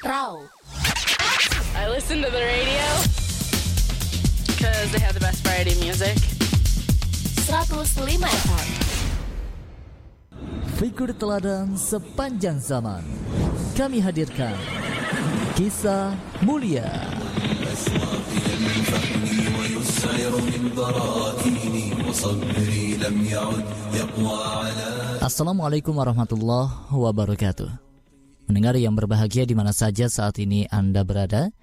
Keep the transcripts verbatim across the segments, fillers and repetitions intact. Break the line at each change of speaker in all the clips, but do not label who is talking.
Raw.
I listen to the radio because they have the best variety music.
seratus lima F M.
Figur teladan sepanjang zaman. Kami hadirkan Kisah Mulia. Assalamualaikum warahmatullahi wabarakatuh. Mendengar yang berbahagia di mana saja saat ini Anda berada.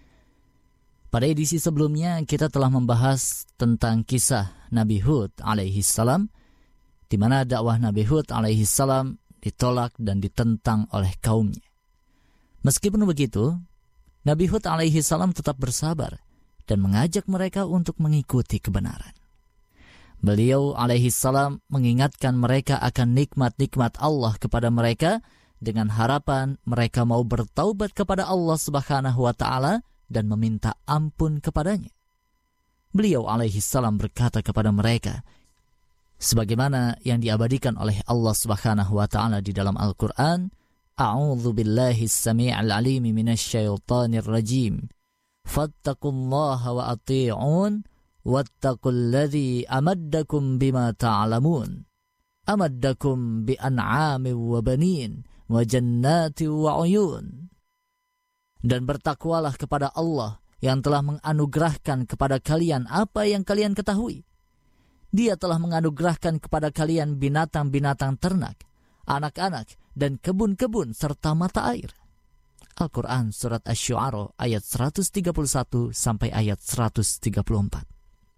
Pada edisi sebelumnya kita telah membahas tentang kisah Nabi Hud alaihi salam, di mana dakwah Nabi Hud alaihi salam ditolak dan ditentang oleh kaumnya. Meskipun begitu, Nabi Hud alaihi salam tetap bersabar dan mengajak mereka untuk mengikuti kebenaran. Beliau alaihi salam mengingatkan mereka akan nikmat-nikmat Allah kepada mereka dengan harapan mereka mau bertaubat kepada Allah Subhanahu wa taala dan meminta ampun kepadanya. Beliau alaihi salam berkata kepada mereka, sebagaimana yang diabadikan oleh Allah Subhanahu wa taala di dalam Al-Qur'an, A'udzu billahi as-sami'il 'alim minasyaitonir rajim. Fattaqullaha wa athi'un wattaqul ladzi amaddakum bima ta'lamun. Amaddakum bi an'amin wa banin wa jannati wa uyun. Dan bertakwalah kepada Allah yang telah menganugerahkan kepada kalian apa yang kalian ketahui. Dia telah menganugerahkan kepada kalian binatang-binatang ternak, anak-anak, dan kebun-kebun serta mata air. Al-Quran Surat Asy-Syu'ara ayat seratus tiga puluh satu sampai ayat seratus tiga puluh empat.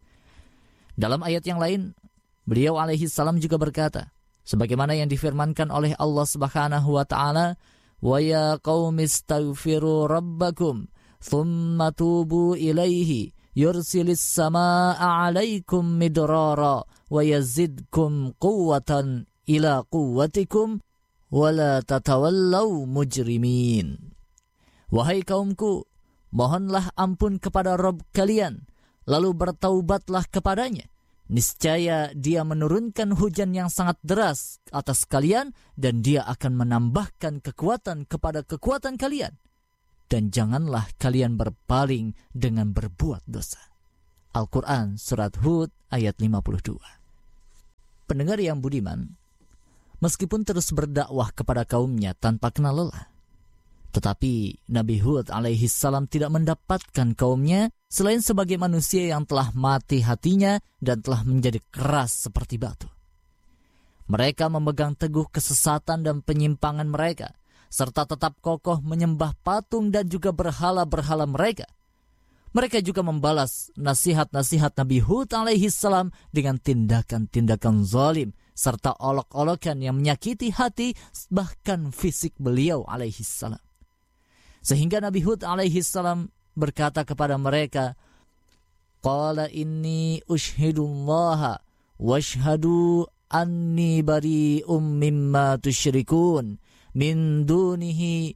Dalam ayat yang lain, beliau alaihi salam juga berkata, sebagaimana yang difirmankan oleh Allah Subhanahu wa taala, wa ya qaumi astaghfiru rabbakum thumma tubu ilaihi yursilis samaa'a 'alaikum midrara wa yazidkum quwwatan ila quwwatikum wa la tatawallaw mujrimin. Wahai kaumku, mohonlah ampun kepada Rabb kalian, lalu bertaubatlah kepadanya. Niscaya dia menurunkan hujan yang sangat deras atas kalian dan dia akan menambahkan kekuatan kepada kekuatan kalian. Dan janganlah kalian berpaling dengan berbuat dosa. Al-Quran Surat Hud ayat lima puluh dua. Pendengar yang budiman, meskipun terus berdakwah kepada kaumnya tanpa kenal lelah, tetapi Nabi Hud alaihi salam tidak mendapatkan kaumnya selain sebagai manusia yang telah mati hatinya dan telah menjadi keras seperti batu. Mereka memegang teguh kesesatan dan penyimpangan mereka, serta tetap kokoh menyembah patung dan juga berhala-berhala mereka. Mereka juga membalas nasihat-nasihat Nabi Hud alaihi salam dengan tindakan-tindakan zalim, serta olok-olokan yang menyakiti hati bahkan fisik beliau alaihi salam. Sehingga Nabi Hud alaihi salam berkata kepada mereka, Qala inni ushhidullaha washhadu anni bari'um mimma tusyrikun min dunihi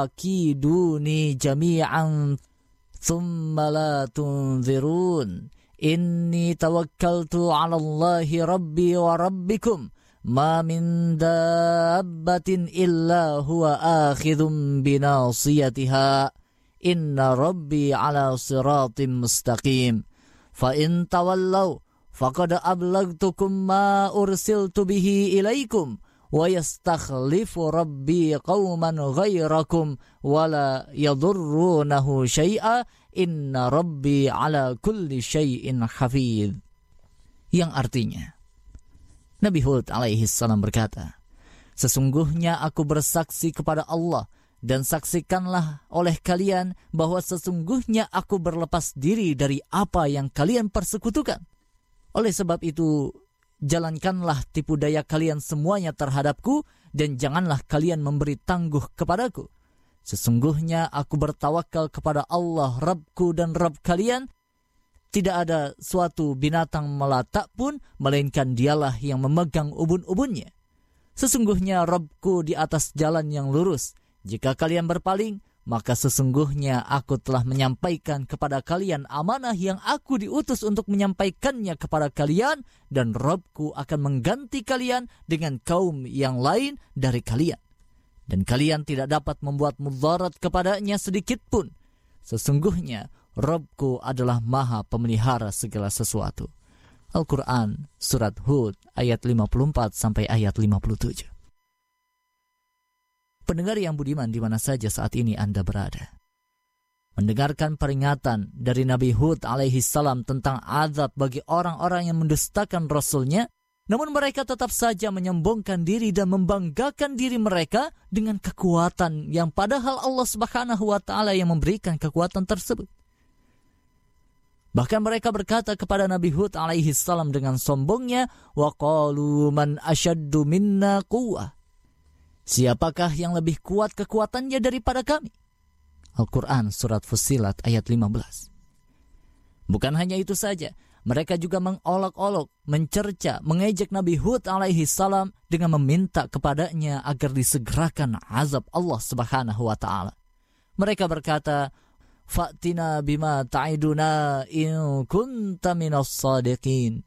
fakiduni jami'an thumma la tunzirun inni tawakkaltu 'ala Allahi rabbi wa rabbikum ma min dabbatin illa huwa akhidhum binasiyatiha inna rabbi ala siratim mustaqim fa in tawallaw faqad ablagtukum ma ursiltu bihi ilaikum wa yastakhlifu rabbi qauman ghairakum wa la yadurrunahu syai'a inna rabbi ala kulli syai'in hafidh. Yang artinya, Nabi Hud alaihi salam berkata, sesungguhnya aku bersaksi kepada Allah dan saksikanlah oleh kalian bahwa sesungguhnya aku berlepas diri dari apa yang kalian persekutukan. Oleh sebab itu, jalankanlah tipu daya kalian semuanya terhadapku dan janganlah kalian memberi tangguh kepadaku. Sesungguhnya aku bertawakal kepada Allah Rabbku dan Rabb kalian. Tidak ada suatu binatang melata pun, melainkan dialah yang memegang ubun-ubunnya. Sesungguhnya Rabbku di atas jalan yang lurus. Jika kalian berpaling, maka sesungguhnya aku telah menyampaikan kepada kalian amanah yang aku diutus untuk menyampaikannya kepada kalian, dan Rabbku akan mengganti kalian dengan kaum yang lain dari kalian. dan kalian tidak dapat membuat mudarat kepadanya sedikit pun. Sesungguhnya Rabbku adalah Maha Pemelihara segala sesuatu. Al-Quran Surat Hud ayat lima puluh empat sampai ayat lima puluh tujuh. Pendengar yang budiman di mana saja saat ini Anda berada, mendengarkan peringatan dari Nabi Hud alaihi salam tentang azab bagi orang-orang yang mendustakan Rasulnya, namun mereka tetap saja menyombongkan diri dan membanggakan diri mereka dengan kekuatan yang padahal Allah Subhanahu wa taala yang memberikan kekuatan tersebut. Bahkan mereka berkata kepada Nabi Hud alaihi salam dengan sombongnya, wa qalu man asyaddu minna quwwah. Siapakah yang lebih kuat kekuatannya daripada kami? Al-Quran Surat Fussilat ayat lima belas. Bukan hanya itu saja, mereka juga mengolok-olok, mencerca, mengejek Nabi Hud alaihi salam dengan meminta kepadanya agar disegerakan azab Allah Subhanahu wa taala. Mereka berkata, "Fa'tina bima ta'iduna in kunta minas shadiqin."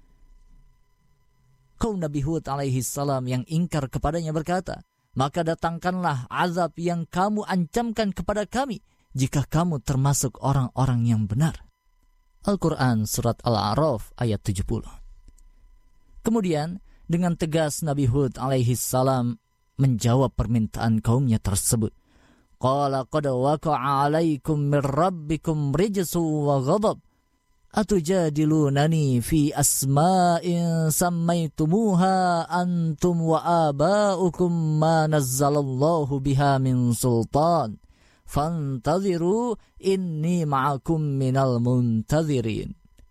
Kaum Nabi Hud alaihi salam yang ingkar kepadanya berkata, "Maka datangkanlah azab yang kamu ancamkan kepada kami jika kamu termasuk orang-orang yang benar." Al-Quran Surat Al-A'raf ayat tujuh puluh. Kemudian dengan tegas Nabi Hud alaihi salam menjawab permintaan kaumnya tersebut. Qala qad waqa'a 'alaikum mir rabbikum rijsu wa ghadab atujadilunani fi asma'in sammaytumuha antum wa aba'ukum ma nazzalallahu biha min sultan fantaziru inni ma'akum minal muntazirin.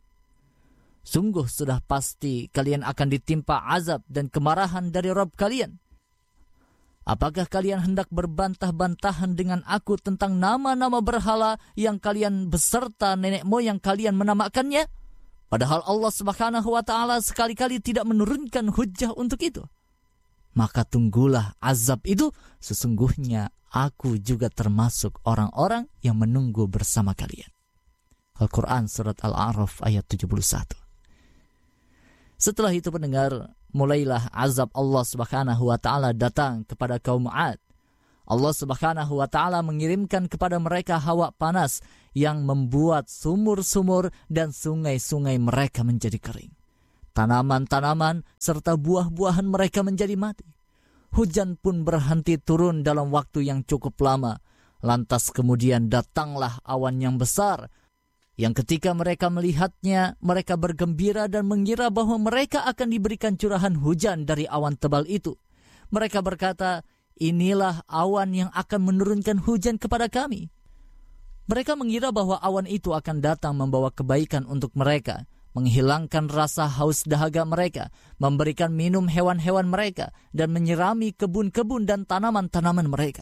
Sungguh sudah pasti kalian akan ditimpa azab dan kemarahan dari Rabb kalian. Apakah kalian hendak berbantah-bantahan dengan aku tentang nama-nama berhala yang kalian beserta nenek moyang kalian menamakannya? Padahal Allah Subhanahu wa taala sekali-kali tidak menurunkan hujjah untuk itu. Maka tunggulah azab itu, sesungguhnya aku juga termasuk orang-orang yang menunggu bersama kalian. Al-Quran Surat Al-A'raf ayat tujuh puluh satu. Setelah itu pendengar, mulailah azab Allah Subhanahu wa taala datang kepada kaum 'Ad. Allah Subhanahu wa taala mengirimkan kepada mereka hawa panas yang membuat sumur-sumur dan sungai-sungai mereka menjadi kering. Tanaman-tanaman serta buah-buahan mereka menjadi mati. Hujan pun berhenti turun dalam waktu yang cukup lama. Lantas kemudian datanglah awan yang besar, yang ketika mereka melihatnya, mereka bergembira dan mengira bahwa mereka akan diberikan curahan hujan dari awan tebal itu. Mereka berkata, "Inilah awan yang akan menurunkan hujan kepada kami." Mereka mengira bahwa awan itu akan datang membawa kebaikan untuk mereka, menghilangkan rasa haus dahaga mereka, memberikan minum hewan-hewan mereka, dan menyirami kebun-kebun dan tanaman-tanaman mereka.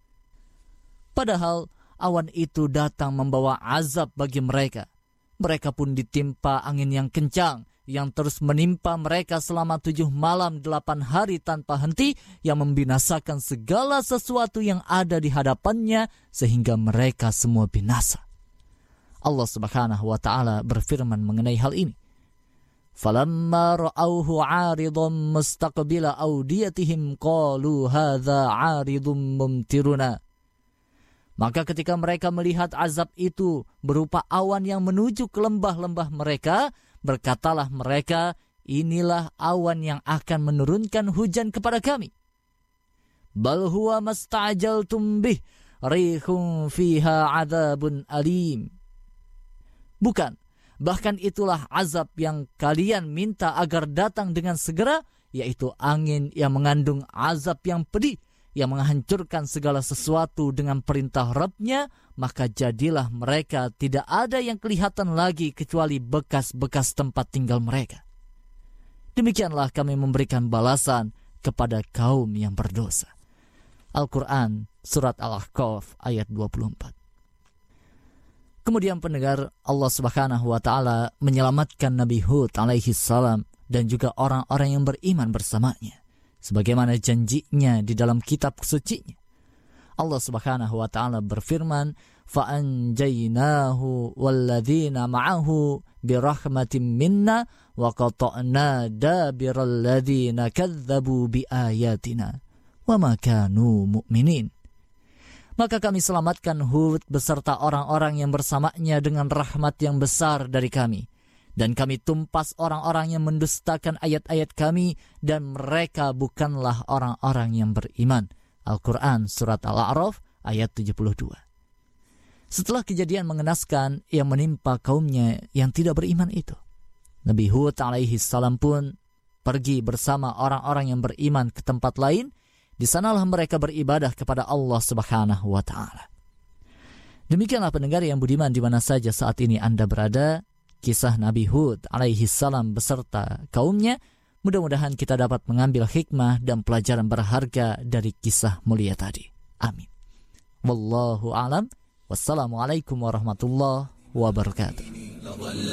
Padahal awan itu datang membawa azab bagi mereka. Mereka pun ditimpa angin yang kencang, yang terus menimpa mereka selama tujuh malam delapan hari tanpa henti, yang membinasakan segala sesuatu yang ada di hadapannya, sehingga mereka semua binasa. Allah Subhanahu wa ta'ala berfirman mengenai hal ini. Falamma ra'auhu 'aridan mustaqbila awdiyatihim qalu hadza 'aridun mumtiruna. Maka ketika mereka melihat azab itu berupa awan yang menuju ke lembah-lembah mereka, berkatalah mereka, inilah awan yang akan menurunkan hujan kepada kami. Bal huwa masta'jaltum bih rihum fiha 'adzabun alim. Bukan, bahkan itulah azab yang kalian minta agar datang dengan segera, yaitu angin yang mengandung azab yang pedih, yang menghancurkan segala sesuatu dengan perintah Rabb-Nya, maka jadilah mereka tidak ada yang kelihatan lagi kecuali bekas-bekas tempat tinggal mereka. Demikianlah kami memberikan balasan kepada kaum yang berdosa. Al-Quran Surat Al-Ahqaf ayat dua puluh empat. Kemudian pendengar, Allah Subhanahu wa ta'ala menyelamatkan Nabi Hud alaihi salam dan juga orang-orang yang beriman bersamanya, sebagaimana janjinya di dalam kitab sucinya. Allah Subhanahu wa ta'ala berfirman, "Fa'anjaynahu walladzina ma'ahu birahmatin minna wa qata'na dabiral ladzina kadzdzabu biayatina wa ma kanu mu'minin. Maka kami selamatkan Hud beserta orang-orang yang bersamanya dengan rahmat yang besar dari kami. Dan kami tumpas orang-orang yang mendustakan ayat-ayat kami, dan mereka bukanlah orang-orang yang beriman. Al-Quran Surat Al-A'raf ayat tujuh puluh dua. Setelah kejadian mengenaskan yang menimpa kaumnya yang tidak beriman itu, Nabi Hud alaihi salam pun pergi bersama orang-orang yang beriman ke tempat lain. Di sanalah mereka beribadah kepada Allah Subhanahu wa taala. Demikianlah pendengar yang budiman di mana saja saat ini Anda berada, kisah Nabi Hud alaihi salam beserta kaumnya. Mudah-mudahan kita dapat mengambil hikmah dan pelajaran berharga dari kisah mulia tadi. Amin. Wallahu a'lam. Wassalamualaikum warahmatullahi wabarakatuh.